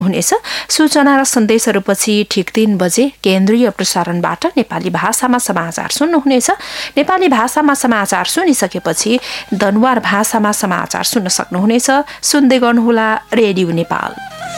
हुनेछ। सूचना र सन्देशहरूपछि ठिक 3 बजे केन्द्रीय प्रसारणबाट नेपाली भाषामा समाचार सुन्नुहुनेछ। नेपाली भाषामा समाचार सुनिसकेपछि दनुवार भाषामा समाचार सुन्न सक्नुहुनेछ। सुन्दै गर्नुहोला रेडियो नेपाल।